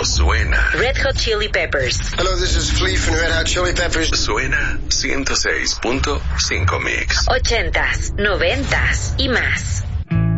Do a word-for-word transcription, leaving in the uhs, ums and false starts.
solo suena. Red Hot Chili Peppers. Hello, this is Flea from Red Hot Chili Peppers. Suena ciento seis punto cinco Mix. Ochentas, noventas y más.